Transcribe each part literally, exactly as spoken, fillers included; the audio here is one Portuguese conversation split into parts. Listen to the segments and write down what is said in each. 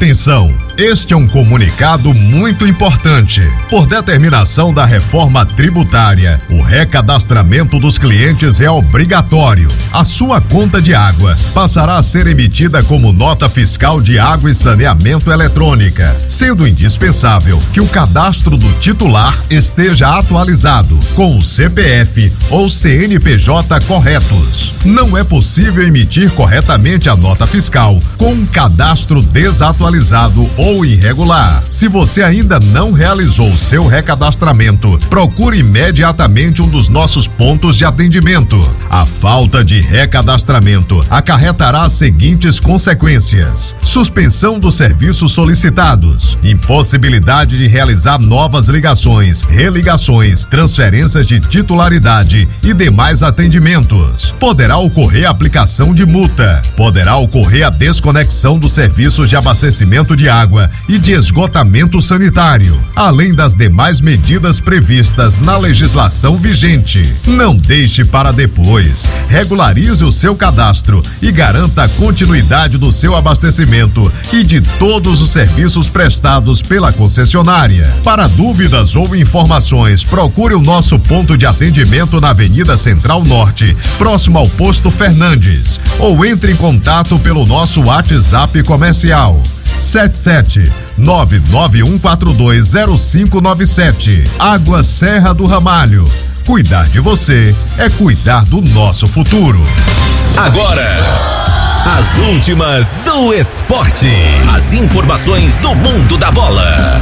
Atenção! Este é um comunicado muito importante. Por determinação da reforma tributária, o recadastramento dos clientes é obrigatório. A sua conta de água passará a ser emitida como nota fiscal de água e saneamento eletrônica, sendo indispensável que o cadastro do titular esteja atualizado, com o C P F ou C N P J corretos. Não é possível emitir corretamente a nota fiscal com um cadastro desatualizado ou irregular. Se você ainda não realizou seu recadastramento, procure imediatamente um dos nossos pontos de atendimento. A falta de recadastramento acarretará as seguintes consequências: suspensão dos serviços solicitados, impossibilidade de realizar novas ligações, religações, transferências de titularidade e demais atendimentos. Poderá ocorrer a aplicação de multa, poderá ocorrer a desconexão dos serviços de abastecimento de água e de esgotamento sanitário, além das demais medidas previstas na legislação vigente. Não deixe para depois. Regularize o seu cadastro e garanta a continuidade do seu abastecimento e de todos os serviços prestados pela concessionária. Para dúvidas ou informações, procure o nosso ponto de atendimento na Avenida Central Norte, próximo ao Posto Fernandes, ou entre em contato pelo nosso WhatsApp comercial sete sete nove nove um quatro dois zero cinco nove sete. Água Serra do Ramalho. Cuidar de você é cuidar do nosso futuro. Agora, as últimas do esporte. As informações do mundo da bola.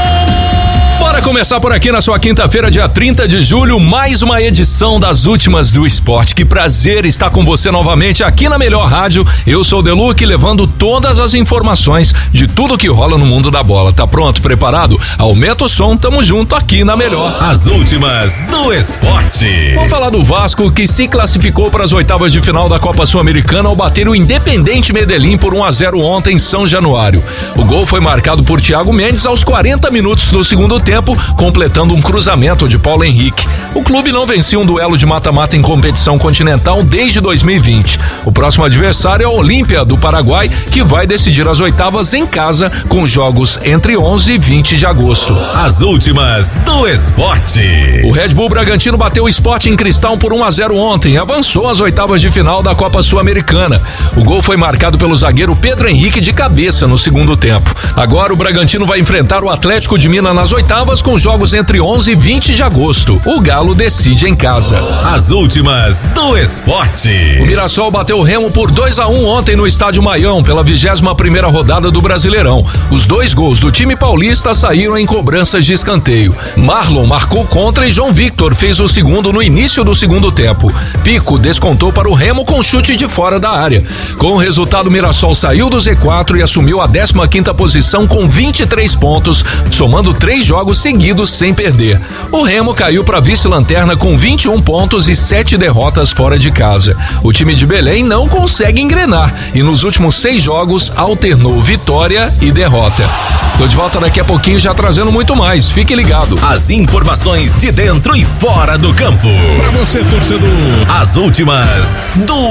Bora começar por aqui na sua quinta-feira, dia trinta de julho, mais uma edição das últimas do esporte. Que prazer estar com você novamente aqui na Melhor Rádio. Eu sou o Deluque, levando todas as informações de tudo que rola no mundo da bola. Tá pronto, preparado? Aumenta o som, tamo junto aqui na Melhor. As últimas do esporte. Vamos falar do Vasco, que se classificou para as oitavas de final da Copa Sul-Americana ao bater o Independente Medellín por um a zero ontem em São Januário. O gol foi marcado por Thiago Mendes aos quarenta minutos do segundo tempo, completando um cruzamento de Paulo Henrique. O clube não vencia um duelo de mata-mata em competição continental desde dois mil e vinte. O próximo adversário é o Olímpia do Paraguai, que vai decidir as oitavas em casa, com jogos entre onze e vinte de agosto. As últimas do esporte. O Red Bull Bragantino bateu o Sporting Cristal por um a zero ontem e avançou às oitavas de final da Copa Sul-Americana. O gol foi marcado pelo zagueiro Pedro Henrique de cabeça no segundo tempo. Agora o Bragantino vai enfrentar o Atlético de Minas nas oitavas, com jogos entre onze e vinte de agosto. O Galo decide em casa. As últimas do esporte. O Mirassol bateu o Remo por dois a um ontem no Estádio Maião, pela vigésima primeira rodada do Brasileirão. Os dois gols do time paulista saíram em cobranças de escanteio. Marlon marcou contra e João Victor fez o segundo no início do segundo tempo. Pico descontou para o Remo com chute de fora da área. Com o resultado, o Mirassol saiu do Z quatro e assumiu a décima quinta posição com vinte e três pontos, somando três jogos seguidos sem perder. O Remo caiu para vice-lanterna com vinte e um pontos e sete derrotas fora de casa. O time de Belém não consegue engrenar e nos últimos seis jogos alternou vitória e derrota. Tô de volta daqui a pouquinho, já trazendo muito mais. Fique ligado. As informações de dentro e fora do campo. Para você, torcedor. As últimas do